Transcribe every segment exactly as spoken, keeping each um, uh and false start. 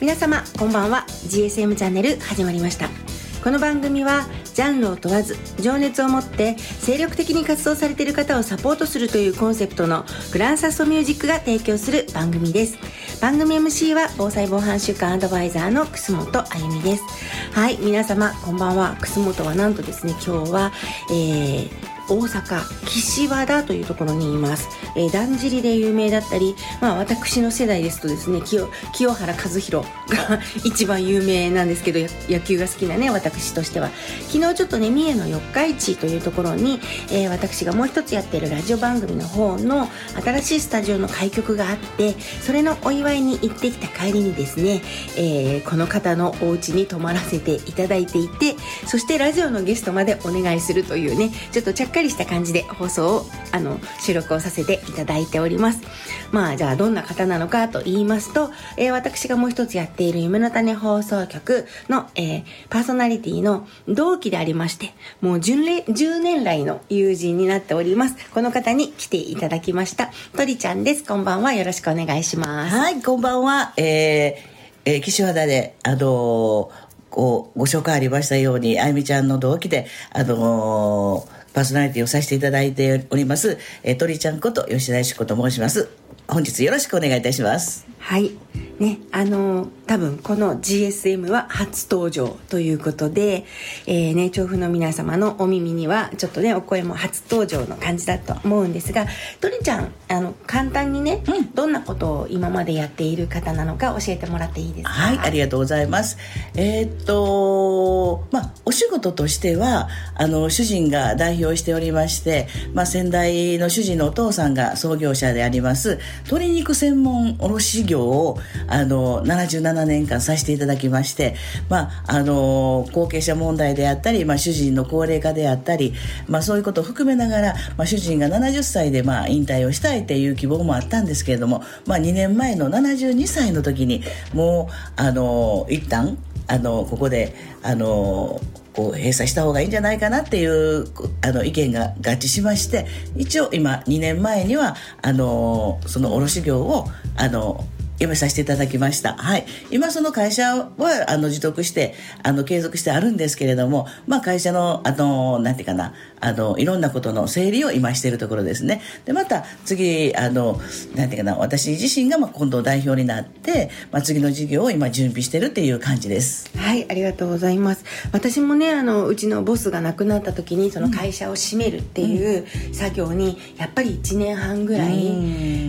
皆様こんばんは。 ジーエスエム チャンネル始まりました。この番組はジャンルを問わず情熱を持って精力的に活動されている方をサポートするというコンセプトのグランサストミュージックが提供する番組です。番組 エムシー は防災防犯週間アドバイザーの楠本あゆみです。はい、皆様こんばんは。楠本はなんとですね、今日は、えー大阪岸和田というところにいます。えー、だんじりで有名だったり、まあ私の世代ですとですね、清, 清原和博が一番有名なんですけど、野球が好きなね私としては、昨日ちょっとね三重の四日市というところに、えー、私がもう一つやっているラジオ番組の方の新しいスタジオの開局があって、それのお祝いに行ってきた帰りにですね、えー、この方のお家に泊まらせていただいていて、そしてラジオのゲストまでお願いするというね、ちょっとちゃっしっかりした感じで放送をあの収録をさせていただいております。まあじゃあどんな方なのかと言いますと、えー、私がもう一つやっている夢の種放送局の、えー、パーソナリティの同期でありまして、もうじゅうねん来の友人になっております。この方に来ていただきました。とりちゃんです。こんばんは。よろしくお願いします。 はい、こんばんは。えーえー、岸和田であのー、ご, ご紹介ありましたように、あゆみちゃんの同期であのーパーソナリティをさせていただいております、えー、鳥ちゃんこと吉田よし子と申します。本日よろしくお願いいたします。 はいね、あの多分この ジーエスエム は初登場ということで、えーね、調布の皆様のお耳にはちょっとねお声も初登場の感じだと思うんですが、とりちゃんあの簡単にね、うん、どんなことを今までやっている方なのか教えてもらっていいですか？ はい、ありがとうございます。えー、っとまあお仕事としてはあの主人が代表しておりまして、まあ、先代の主人のお父さんが創業者であります鶏肉専門卸業をあのななじゅうななねんかんさせていただきまして、まあ、あの後継者問題であったり、まあ、主人の高齢化であったり、まあ、そういうことを含めながら、まあ、主人がななじゅっさいでまあ引退をしたいという希望もあったんですけれども、まあ、にねんまえのななじゅうにさいの時にもうあの一旦あのここであのこう閉鎖した方がいいんじゃないかなっていうあの意見が合致しまして、一応今にねんまえにはあのその卸業をあの辞めさせていただきました。はい、今その会社はあの持続してあの継続してあるんですけれども、まあ、会社のあのなんていうかなあのいろんなことの整理を今しているところですね。でまた次あのなんていうかな私自身がまあ今度代表になって、まあ、次の事業を今準備しているっていう感じです。 はい、ありがとうございます。私もねあのうちのボスが亡くなった時にその会社を閉めるっていう作業にやっぱりいちねんはんぐらい、うん、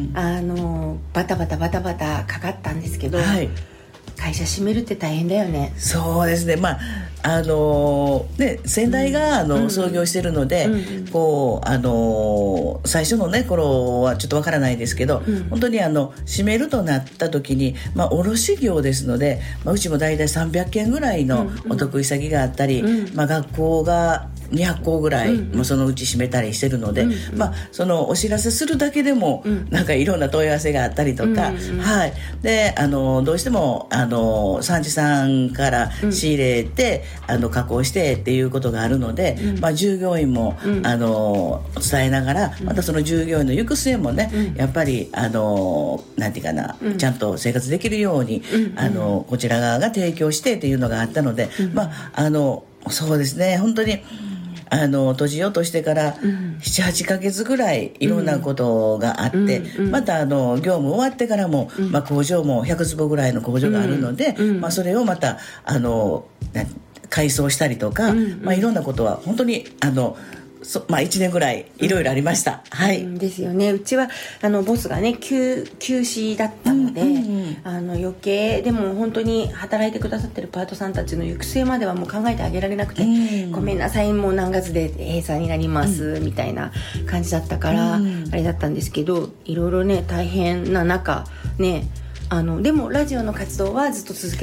あのバタバタバタバタかかったんですけど、はい、会社閉めるって大変だよね。 そうですね、まああのーね、先代があの、うん、創業してるので、うん、こうあのー、最初のね頃はちょっとわからないですけど、うん、本当にあの閉めるとなった時に、まあ、卸業ですので、まあ、うちもだいたいさんびゃっけんぐらいのお得意先があったり、うんまあ、学校がにひゃっこぐらい、うん、そのうち閉めたりしてるので、うんまあ、そのお知らせするだけでも、うん、なんかいろんな問い合わせがあったりとか、うんはい、であのどうしてもあの産地さんから仕入れて、うん、あの加工してっていうことがあるので、うんまあ、従業員も、うん、あの伝えながら、またその従業員の行く末もね、うん、やっぱりあのなんていうかな、うん、ちゃんと生活できるように、うん、あのこちら側が提供してっていうのがあったので、うんまあ、あのそうですね本当にあの閉じようとしてからななはちかげつぐらいいろんなことがあって、うんうん、またあの業務終わってからも、うんまあ、工場もひゃくつぼぐらいの工場があるので、うんまあ、それをまたあの改装したりとか、うんうんまあ、いろんなことは本当にあのそまあ、いちねんぐらいいろいろありました、うん、はい、 ですよね。うちはあのボスがね 休, 休止だったので、うんうんうん、あの余計でも本当に働いてくださってるパートさんたちの行く末まではもう考えてあげられなくて、うん、ごめんなさいもう何月で閉鎖になります、うん、みたいな感じだったから、うん、あれだったんですけど、いろいろね大変な中ねあのでもラジオの活動はずっと続け